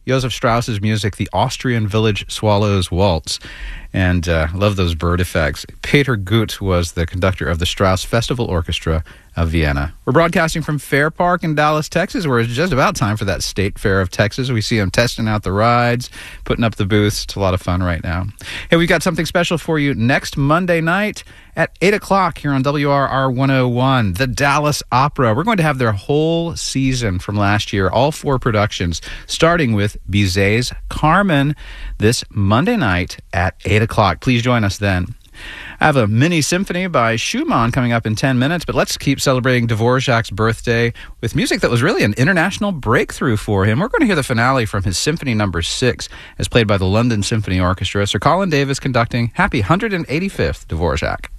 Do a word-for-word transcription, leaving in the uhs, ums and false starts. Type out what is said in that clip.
Joseph Strauss's music, the Austrian Village Swallows Waltz. And uh, love those bird effects. Peter Gut was the conductor of the Strauss Festival Orchestra of Vienna. We're broadcasting from Fair Park in Dallas, Texas, where it's just about time for that State Fair of Texas. We see them testing out the rides, putting up the booths. It's a lot of fun right now. Hey, we've got something special for you next Monday night at eight o'clock here on W R R one oh one, the Dallas Opera. We're going to have their whole season from last year, all four productions, starting with Bizet's Carmen this Monday night at eight o'clock. Please join us then. I have a mini symphony by Schumann coming up in ten minutes, but let's keep celebrating Dvorak's birthday with music that was really an international breakthrough for him. We're going to hear the finale from his Symphony Number Six, as played by the London Symphony Orchestra. Sir Colin Davis conducting. Happy one hundred eighty-fifth Dvorak.